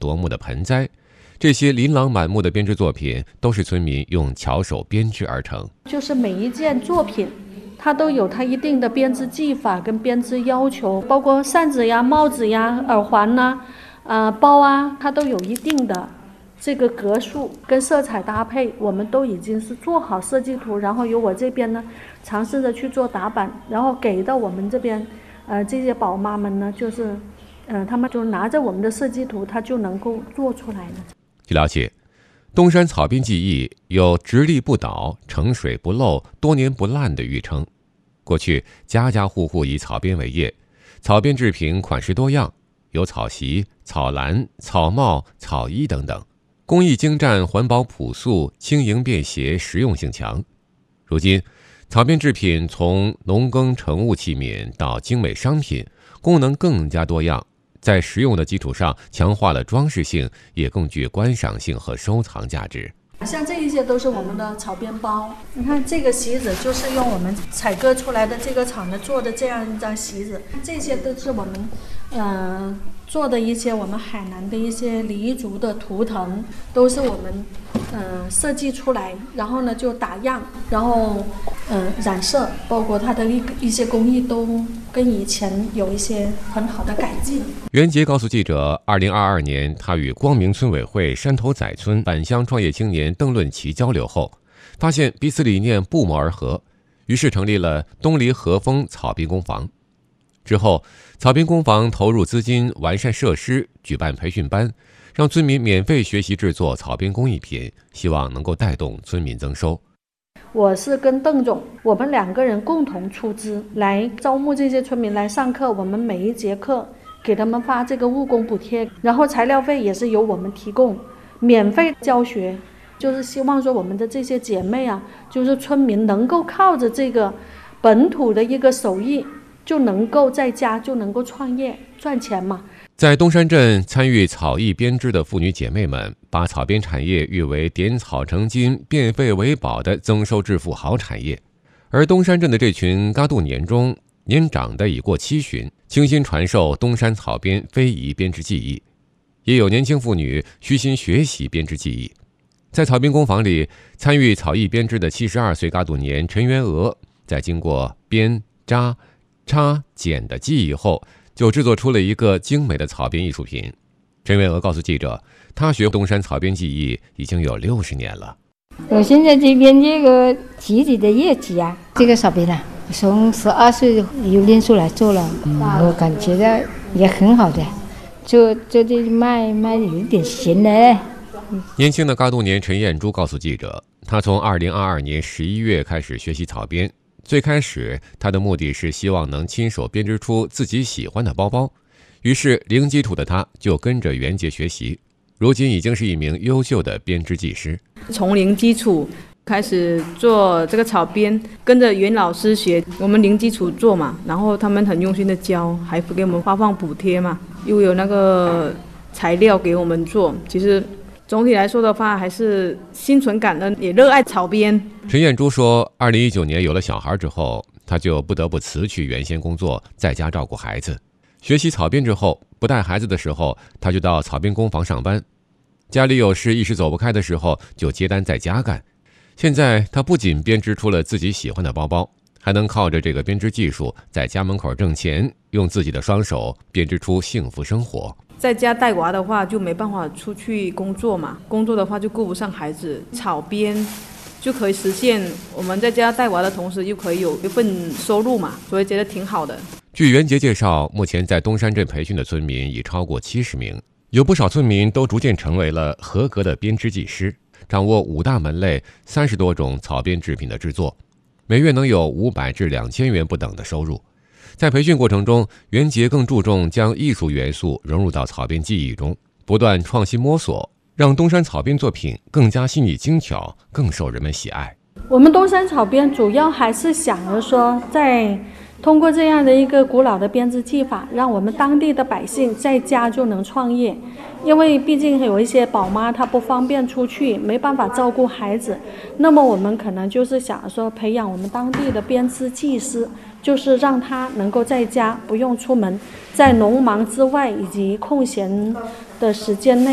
夺目的盆栽。这些琳琅满目的编织作品都是村民用巧手编织而成。 就是每一件作品它都有它一定的编织技法跟编织要求，包括扇子呀、帽子呀、耳环呐、包啊，它都有一定的这个格数跟色彩搭配，我们都已经是做好设计图，然后由我这边呢尝试着去做打版，然后给到我们这边这些宝妈们呢，就是他们就拿着我们的设计图，它就能够做出来了。 据了解，东山草编技艺有直立不倒、盛水不漏、多年不烂的誉称。过去家家户户以草编为业，草编制品款式多样，有草席、草篮、草帽、草衣等等，工艺精湛，环保朴素，轻盈便携，实用性强。如今草编制品从农耕成物器皿到精美商品，功能更加多样，在实用的基础上强化了装饰性，也更具观赏性和收藏价值。 像这一些都是我们的草编包，你看这个席子就是用我们采割出来的这个草呢做的这样一张席子，这些都是我们做的一些我们海南的一些黎族的图腾，都是我们设计出来，然后呢就打样，然后染色，包括它的一些工艺都跟以前有一些很好的改进。 袁杰告诉记者，2022年他与光明村委会山头仔村返乡创业青年邓论奇交流后，发现彼此理念不谋而合，于是成立了东篱和风草编工坊。之后，草编工坊投入资金完善设施，举办培训班，让村民免费学习制作草编工艺品，希望能够带动村民增收。 我是跟邓总，我们2个人共同出资来招募这些村民来上课，我们每一节课给他们发这个务工补贴，然后材料费也是由我们提供，免费教学，就是希望说我们的这些姐妹啊，就是村民能够靠着这个本土的一个手艺，就能够在家就能够创业赚钱嘛。 在东山镇参与草艺编织的妇女姐妹们，把草编产业誉为点草成金、变废为宝的增收致富好产业。而东山镇的这群嘎杜年中，年长的已过70，倾心传授东山草编非遗编织技艺，也有年轻妇女虚心学习编织技艺。在草编工坊里，参与草艺编织的72岁嘎杜年陈元娥，在经过编、扎、插、剪的技艺后，就制作出了一个精美的草编艺术品。陈元娥告诉记者，她学东山草编技艺已经有60年了。 我现在这边这个集体的业绩啊，这个草编啊，从12岁有练出来做了，我感觉到也很好的，这卖有点钱的。 年轻的嘎杜年陈艳珠告诉记者，她从2022年11月开始学习草编。最开始，他的目的是希望能亲手编织出自己喜欢的包包，于是零基础的他就跟着袁杰学习，如今已经是一名优秀的编织技师。 从零基础开始做这个草编，跟着袁老师学，我们零基础做嘛，然后他们很用心的教，还给我们发放补贴嘛，又有那个材料给我们做。其实总体来说的话，还是心存感恩，也热爱草编。 陈艳珠说，2019年有了小孩之后，她就不得不辞去原先工作，在家照顾孩子。学习草编之后，不带孩子的时候，她就到草编工坊上班。家里有事一时走不开的时候，就接单在家干。现在她不仅编织出了自己喜欢的包包，还能靠着这个编织技术在家门口挣钱，用自己的双手编织出幸福生活。 在家带娃的话就没办法出去工作嘛，工作的话就顾不上孩子，草编就可以实现我们在家带娃的同时又可以有一份收入嘛，所以觉得挺好的。 据袁杰介绍，目前在东山镇培训的村民已超过70名，有不少村民都逐渐成为了合格的编织技师，掌握5大门类、30多种草编制品的制作，每月能有500至2000元不等的收入。在培训过程中，袁杰更注重将艺术元素融入到草编技艺中，不断创新摸索，让东山草编作品更加细腻精巧，更受人们喜爱。 我们东山草编主要还是想着说，在通过这样的一个古老的编织技法，让我们当地的百姓在家就能创业。因为毕竟有一些宝妈她不方便出去，没办法照顾孩子，那么我们可能就是想说培养我们当地的编织技师，就是让他能够在家不用出门，在农忙之外以及空闲的时间内